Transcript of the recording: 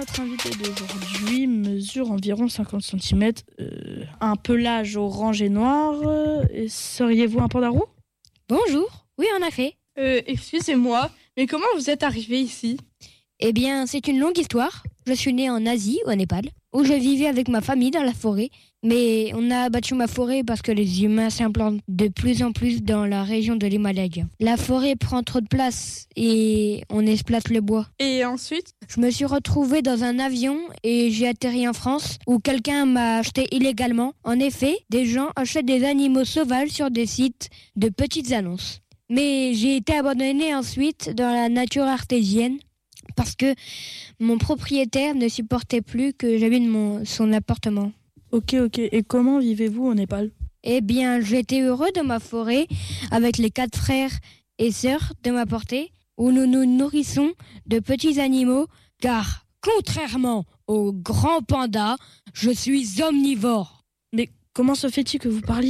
notre invité d'aujourd'hui mesure environ 50 cm, un pelage orange et noir. Seriez-vous un panda roux ? Bonjour, oui en effet. Excusez-moi, mais comment vous êtes arrivé ici ? Eh bien, c'est une longue histoire. Je suis né en Asie, au Népal, où je vivais avec ma famille dans la forêt. Mais on a abattu ma forêt parce que les humains s'implantent de plus en plus dans la région de l'Himalaya. La forêt prend trop de place et on exploite le bois. Et ensuite ? Je me suis retrouvé dans un avion et j'ai atterri en France où quelqu'un m'a acheté illégalement. En effet, des gens achètent des animaux sauvages sur des sites de petites annonces. Mais j'ai été abandonné ensuite dans la nature artésienne parce que mon propriétaire ne supportait plus que j'habite son appartement. Ok. Et comment vivez-vous au Népal ? Eh bien, j'étais heureux dans ma forêt avec les 4 frères et sœurs de ma portée où nous nous nourrissons de petits animaux car, contrairement aux grands pandas, je suis omnivore. Mais comment se fait-il que vous parliez ?